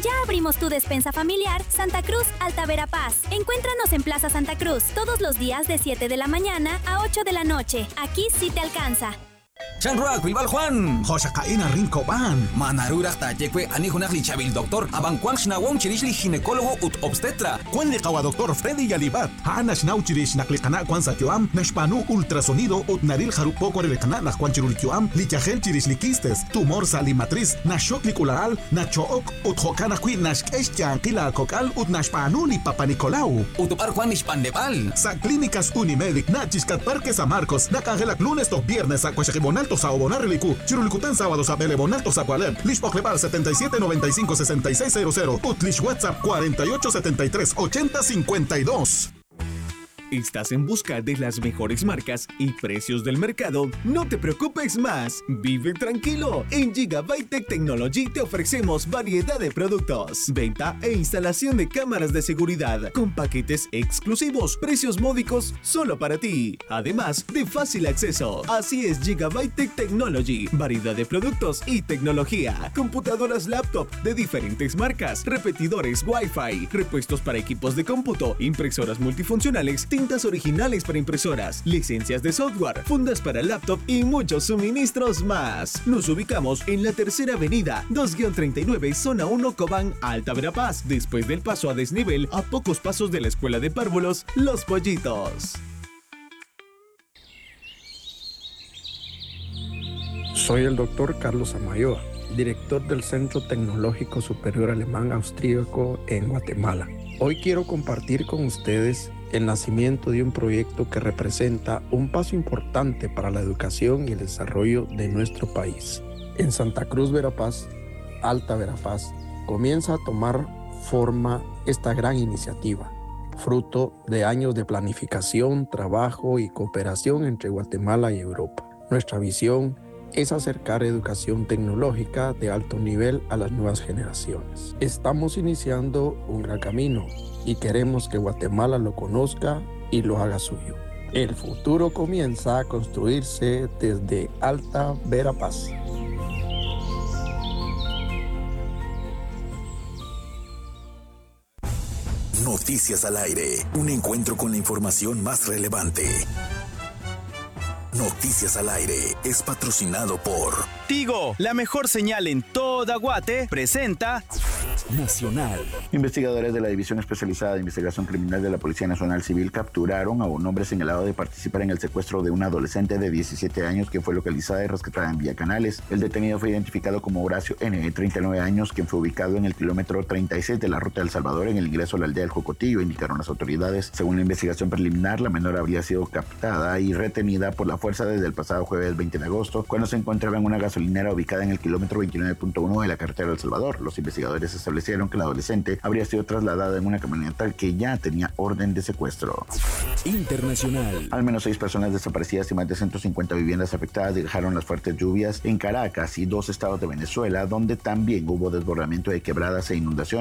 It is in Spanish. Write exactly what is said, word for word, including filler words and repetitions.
Ya abrimos tu despensa familiar Santa Cruz Alta Verapaz. Encuéntranos en Plaza Santa Cruz todos los días de siete de la mañana a ocho de la noche. Aquí sí te alcanza. Chanruak, Bilbal Juan. Joshakaina Rincoban. Manarurak Tayekwe, Anihunak Lichabil Doctor, Abankwang Shnawong Chirishli Ginecólogo ut Obstetra. Juan de Kawa Doctor Freddy Yalibat. Hanash Nauchirish Naklikana Kwan Sakyoam, Nashpanu Ultrasonido ut Naril Jarupo Corelekana Nakwan Chirulkyoam, Lichagel Chirishlikistes, Tumor Salimatriz, Nashoklikularal, Nachook ut Hokana Qui Nashkeshchan Kila Kokal ut Nashpanu Li Papa Nicolau. Utupar Juan Nishpandebal. Sa Clínicas Unimedic, Nachiscat Parque San Marcos, Nakangelak lunes to viernes a Bonalto sa Bonareliku, Chirulikutan sábados a Bele Bonalto sa Cualep, Lish Ocleval setenta y siete noventa y cinco sesenta y seis cero cero, Utlish WhatsApp cuarenta y ocho setenta y tres ochenta cincuenta y dos. ¿Estás en busca de las mejores marcas y precios del mercado? No te preocupes más. Vive tranquilo. En Gigabyte Tech Technology te ofrecemos variedad de productos, venta e instalación de cámaras de seguridad con paquetes exclusivos, precios módicos solo para ti. Además de fácil acceso. Así es Gigabyte Tech Technology. Variedad de productos y tecnología. Computadoras laptop de diferentes marcas, repetidores Wi-Fi, repuestos para equipos de cómputo, impresoras multifuncionales, tintas originales para impresoras, licencias de software, fundas para laptop y muchos suministros más. Nos ubicamos en la Tercera Avenida, dos treinta y nueve, Zona uno, Cobán, Alta Verapaz, después del paso a desnivel, a pocos pasos de la Escuela de Párvulos, Los Pollitos. Soy el doctor Carlos Amayoa, director del Centro Tecnológico Superior Alemán Austríaco en Guatemala. Hoy quiero compartir con ustedes el nacimiento de un proyecto que representa un paso importante para la educación y el desarrollo de nuestro país. En Santa Cruz Verapaz, Alta Verapaz, comienza a tomar forma esta gran iniciativa, fruto de años de planificación, trabajo y cooperación entre Guatemala y Europa. Nuestra visión es acercar educación tecnológica de alto nivel a las nuevas generaciones. Estamos iniciando un gran camino y queremos que Guatemala lo conozca y lo haga suyo. El futuro comienza a construirse desde Alta Verapaz. Noticias al aire, un encuentro con la información más relevante. Noticias al aire es patrocinado por Tigo, la mejor señal en toda Guate, presenta Nacional. Investigadores de la División Especializada de Investigación Criminal de la Policía Nacional Civil capturaron a un hombre señalado de participar en el secuestro de una adolescente de diecisiete años que fue localizada y rescatada en Villa Canales. El detenido fue identificado como Horacio N., de treinta y nueve años, quien fue ubicado en el kilómetro treinta y seis de la ruta del Salvador en el ingreso a la aldea del Jocotillo, indicaron las autoridades. Según la investigación preliminar, la menor habría sido captada y retenida por la fuerza desde el pasado jueves veinte de agosto, cuando se encontraba en una gasolinera ubicada en el kilómetro veintinueve punto uno de la carretera del Salvador. Los investigadores establecieron que la adolescente habría sido trasladada en una camioneta que ya tenía orden de secuestro. Internacional. Al menos seis personas desaparecidas y más de ciento cincuenta viviendas afectadas dejaron las fuertes lluvias en Caracas y dos estados de Venezuela, donde también hubo desbordamiento de quebradas e inundaciones.